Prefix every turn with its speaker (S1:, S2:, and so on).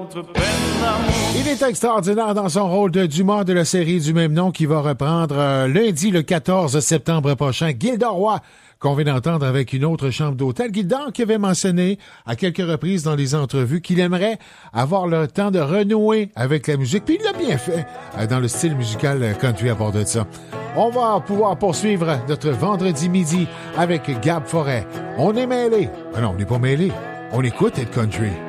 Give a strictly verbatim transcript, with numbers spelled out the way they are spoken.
S1: Il est extraordinaire dans son rôle de Dumas de la série du même nom qui va reprendre euh, lundi le quatorze septembre prochain. Gilda Roy, qu'on vient d'entendre avec une autre chambre d'hôtel. Gilda qui avait mentionné à quelques reprises dans les entrevues qu'il aimerait avoir le temps de renouer avec la musique. Puis il l'a bien fait euh, dans le style musical country à bord de ça. On va pouvoir poursuivre notre vendredi midi avec Gab Forêt. On est mêlés. Ah non, on n'est pas mêlés. On écoute Ed Country.